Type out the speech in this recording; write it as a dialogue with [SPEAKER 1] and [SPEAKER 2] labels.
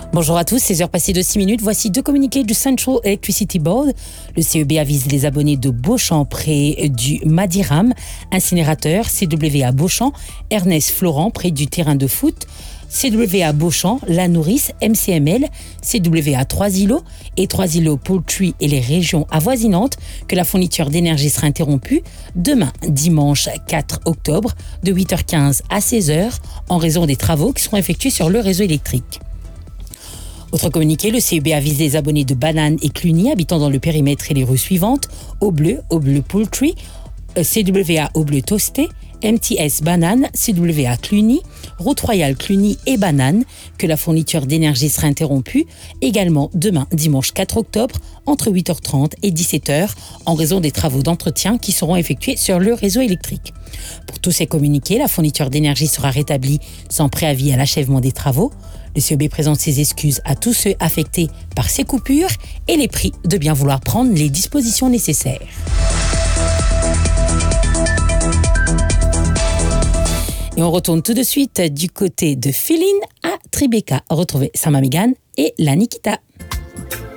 [SPEAKER 1] Bonjour à tous, 16h passées de 6 minutes. Voici deux communiqués du Central Electricity Board. Le CEB avise les abonnés de Beauchamp près du Madiram, incinérateur, CWA Beauchamp, Ernest Florent près du terrain de foot, CWA Beauchamp, La Nourrice, MCML, CWA Trois-Îlots et Trois-Îlots Poultry et les régions avoisinantes que la fourniture d'énergie sera interrompue demain, dimanche 4 octobre, de 8h15 à 16h en raison des travaux qui seront effectués sur le réseau électrique. Autre communiqué, le CEB avise les abonnés de Banane et Cluny habitant dans le périmètre et les rues suivantes: Au Bleu Poultry, CWA Au Bleu Toasté, MTS Banane, CWA Cluny, Route Royale Cluny et Banane, que la fourniture d'énergie sera interrompue également demain, dimanche 4 octobre, entre 8h30 et 17h, en raison des travaux d'entretien qui seront effectués sur le réseau électrique. Pour tous ces communiqués, la fourniture d'énergie sera rétablie sans préavis à l'achèvement des travaux. Le CEB présente ses excuses à tous ceux affectés par ces coupures et les prie de bien vouloir prendre les dispositions nécessaires. Et on retourne tout de suite du côté de Féline à Tribeca. Retrouvez Sama Megan et la Nikita.